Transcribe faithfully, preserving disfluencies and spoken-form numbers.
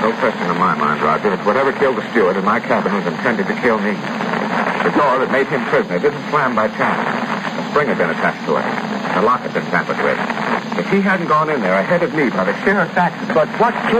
No question in my mind, Roger, that whatever killed the steward in my cabin was intended to kill me. The door that made him prisoner didn't slam by chance. A spring had been attached to it. The lock had been tampered with. If he hadn't gone in there ahead of me by the sheriff's accident... But what